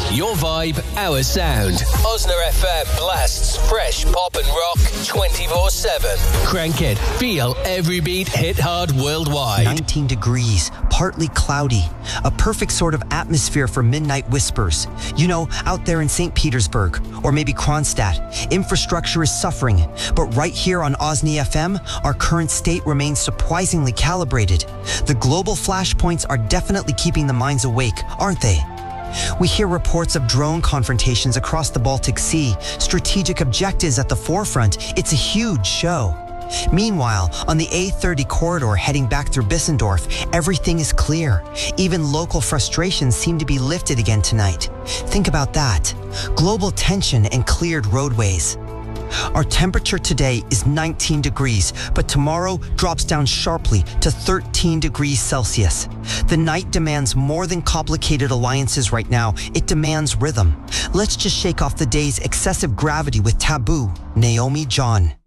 Your vibe, our sound. Osner FM blasts fresh pop and rock 24/7. Crank it. Feel every beat hit hard worldwide. 19 degrees, partly cloudy. A perfect sort of atmosphere for midnight whispers. You know, out there in St. Petersburg, or maybe Kronstadt, infrastructure is suffering. But right here on Osni FM, our current state remains surprisingly calibrated. The global flashpoints are definitely keeping the minds awake, aren't they? We hear reports of drone confrontations across the Baltic Sea, strategic objectives at the forefront. It's a huge show. Meanwhile, on the A30 corridor heading back through Bissendorf, everything is clear. Even local frustrations seem to be lifted again tonight. Think about that. Global tension and cleared roadways. Our temperature today is 19 degrees, but tomorrow drops down sharply to 13 degrees Celsius. The night demands more than complicated alliances right now. It demands rhythm. Let's just shake off the day's excessive gravity with Taboo, Naomi John.